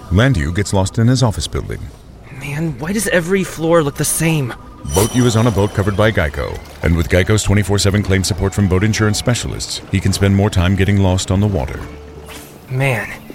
Landu gets lost in his office building. Man, why does every floor look the same? Boat U is on a boat covered by Geico, and with Geico's 24/7 claim support from boat insurance specialists, he can spend more time getting lost on the water. Man,